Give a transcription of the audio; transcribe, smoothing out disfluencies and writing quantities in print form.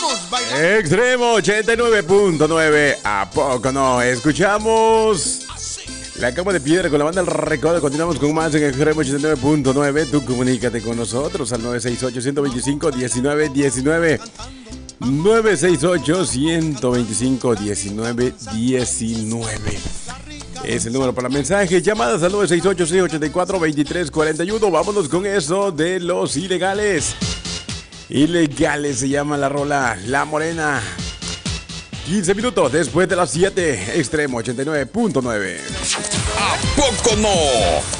Extremo 89.9. ¿A poco no? Escuchamos La Cama de Piedra con la banda El Recodo. Continuamos con más en Extremo 89.9. Tú comunícate con nosotros al 968-125-1919. 968-125-1919. Es el número para mensajes. Llamadas al 968-684-2341. Vámonos con eso de los ilegales. Ilegales se llama la rola La Morena. 15 minutos después de las 7. Extremo 89.9. ¿A poco no?